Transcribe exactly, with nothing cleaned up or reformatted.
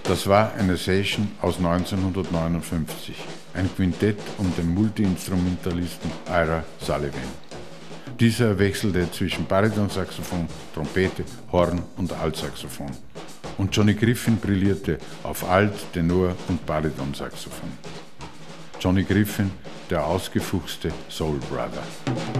Das war eine Session aus neunzehnhundertneunundfünfzig, ein Quintett um den Multiinstrumentalisten Ira Sullivan. Dieser wechselte zwischen Baritonsaxophon, Trompete, Horn und Altsaxophon. Und Johnny Griffin brillierte auf Alt-, Tenor- und Baritonsaxophon. Johnny Griffin, der ausgefuchste Soul Brother.